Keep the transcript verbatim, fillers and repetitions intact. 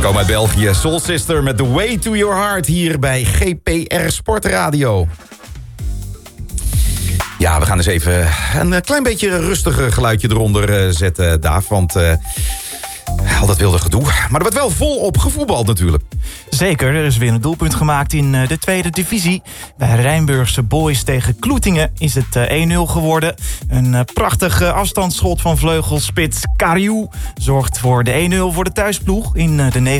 Komen uit België. Soul Sister met The Way to Your Heart hier bij G P R Sportradio. Ja, we gaan eens even een klein beetje rustiger geluidje eronder zetten, Daaf. Want uh, al dat wilde gedoe. Maar er wordt wel volop gevoetbald natuurlijk. Zeker, er is weer een doelpunt gemaakt in de tweede divisie. Bij Rijnburgse Boys tegen Kloetingen is het één nul geworden. Een prachtig afstandsschot van vleugelspits Kariou zorgt voor de één nul voor de thuisploeg in de